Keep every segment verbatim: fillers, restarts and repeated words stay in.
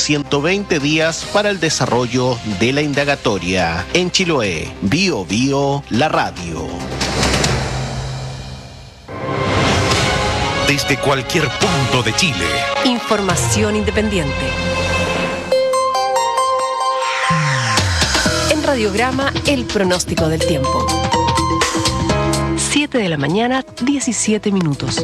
ciento veinte días para el desarrollo de la indagatoria. En Chiloé, Bio Bio, la radio. Desde cualquier punto de Chile. Información independiente. En Radiograma, el pronóstico del tiempo. siete de la mañana, diecisiete minutos.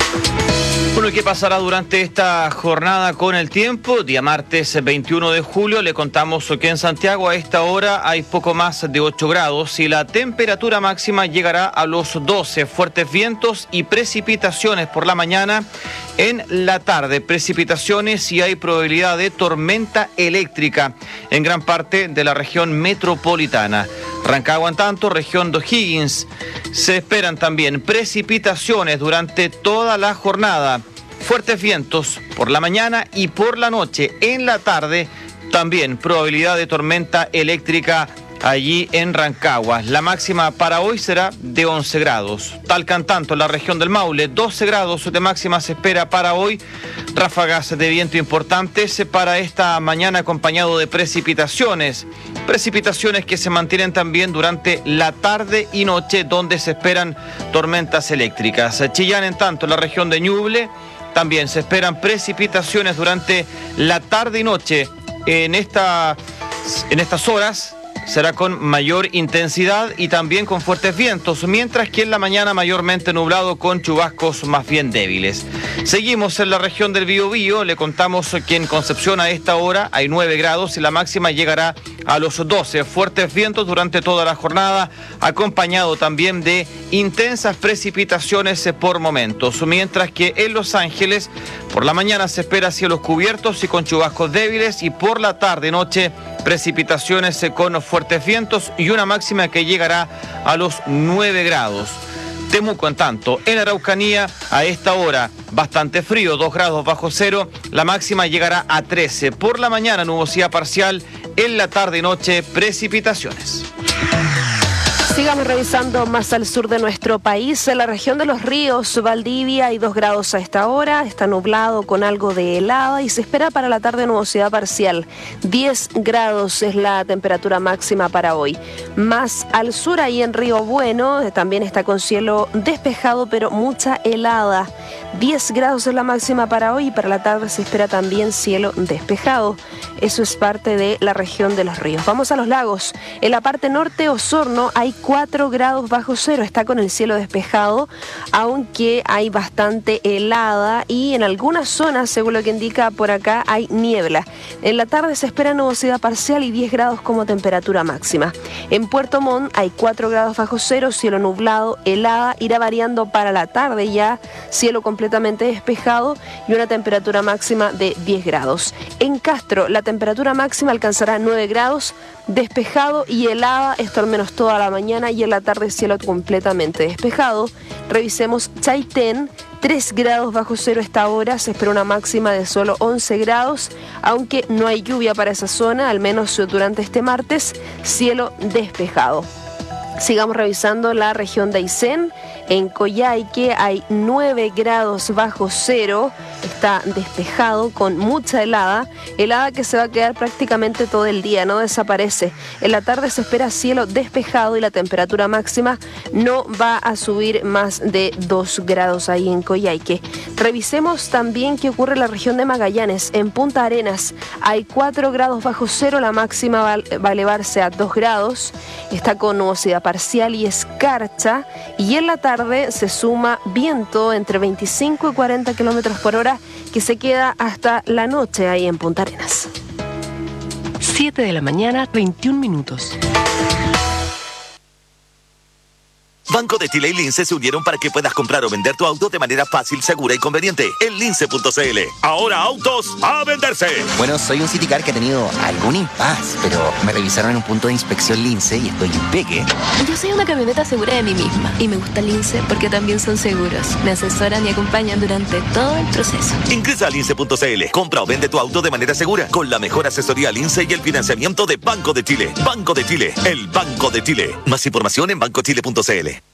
Bueno, ¿qué pasará durante esta jornada con el tiempo? Día martes veintiuno de julio, le contamos que en Santiago a esta hora hay poco más de ocho grados y la temperatura máxima llegará a los doce. Fuertes vientos y precipitaciones por la mañana. En la tarde, precipitaciones y hay probabilidad de tormenta eléctrica en gran parte de la región metropolitana. Rancagua, en tanto, región de O'Higgins. Se esperan también precipitaciones durante toda la jornada. Fuertes vientos por la mañana y por la noche. En la tarde, también probabilidad de tormenta eléctrica allí en Rancagua. La máxima para hoy será de once grados. Talca, tanto, en la región del Maule, doce grados de máxima se espera para hoy. Ráfagas de viento importantes para esta mañana acompañado de precipitaciones. Precipitaciones que se mantienen también durante la tarde y noche, donde se esperan tormentas eléctricas. Chillán, en tanto, en la región de Ñuble, también se esperan precipitaciones durante la tarde y noche. En, esta, en estas horas será con mayor intensidad y también con fuertes vientos, mientras que en la mañana mayormente nublado con chubascos más bien débiles. Seguimos en la región del Biobío, le contamos que en Concepción a esta hora hay nueve grados y la máxima llegará a los doce. Fuertes vientos durante toda la jornada, acompañado también de intensas precipitaciones por momentos, mientras que en Los Ángeles por la mañana se espera cielos cubiertos y con chubascos débiles y por la tarde y noche precipitaciones con fuertes vientos y una máxima que llegará a los nueve grados. Temuco, en tanto, en Araucanía a esta hora bastante frío, dos grados bajo cero, la máxima llegará a trece. Por la mañana nubosidad parcial, en la tarde y noche precipitaciones. Sigamos revisando más al sur de nuestro país. En la región de Los Ríos, Valdivia, hay dos grados a esta hora. Está nublado con algo de helada y se espera para la tarde nubosidad parcial. diez grados es la temperatura máxima para hoy. Más al sur, ahí en Río Bueno, también está con cielo despejado, pero mucha helada. diez grados es la máxima para hoy y para la tarde se espera también cielo despejado. Eso es parte de la región de Los Ríos. Vamos a los lagos. En la parte norte, Osorno, hay cuatro grados bajo cero, está con el cielo despejado, aunque hay bastante helada y en algunas zonas, según lo que indica por acá, hay niebla. En la tarde se espera nubosidad parcial y diez grados como temperatura máxima. En Puerto Montt hay cuatro grados bajo cero, cielo nublado, helada, irá variando para la tarde ya, cielo completamente despejado y una temperatura máxima de diez grados. En Castro, la temperatura máxima alcanzará nueve grados, despejado y helada, esto al menos toda la mañana, y en la tarde cielo completamente despejado. Revisemos Chaitén, tres grados bajo cero esta hora, se espera una máxima de solo once grados, aunque no hay lluvia para esa zona, al menos durante este martes, cielo despejado. Sigamos revisando la región de Aysén. En Coyhaique hay nueve grados bajo cero, está despejado con mucha helada, helada que se va a quedar prácticamente todo el día, no desaparece. En la tarde se espera cielo despejado y la temperatura máxima no va a subir más de dos grados ahí en Coyhaique. Revisemos también qué ocurre en la región de Magallanes. En Punta Arenas hay cuatro grados bajo cero, la máxima va, va a elevarse a dos grados, está con nubosidad parcial y escarcha, y en la tarde se suma viento entre veinticinco y cuarenta kilómetros por hora que se queda hasta la noche ahí en Punta Arenas. siete de la mañana, veintiún minutos. Banco de Chile y Lince se unieron para que puedas comprar o vender tu auto de manera fácil, segura y conveniente en lince punto c l. Ahora autos a venderse. Bueno, soy un Citicar que ha tenido algún impas, pero me revisaron en un punto de inspección Lince y estoy impeque. Yo soy una camioneta segura de mí misma y me gusta Lince porque también son seguros. Me asesoran y acompañan durante todo el proceso. Ingresa a lince punto c l. Compra o vende tu auto de manera segura con la mejor asesoría Lince y el financiamiento de Banco de Chile. Banco de Chile, el Banco de Chile. Más información en banco chile punto c l.